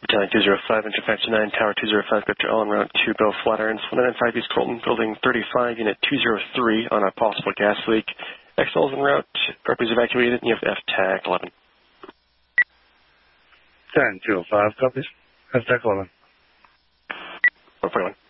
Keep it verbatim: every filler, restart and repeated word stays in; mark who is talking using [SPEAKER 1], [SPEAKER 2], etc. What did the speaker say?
[SPEAKER 1] Battalion two zero five, Engine five two nine, Tower two zero five, Victor all en route to Bill Flatirons, one nine five East Colton, Building thirty-five, Unit two zero three on a possible gas leak. X L is en route, property is evacuated, and you have F TAC eleven.
[SPEAKER 2] ten two oh five, copies. F TAC eleven.
[SPEAKER 1] one forty-one.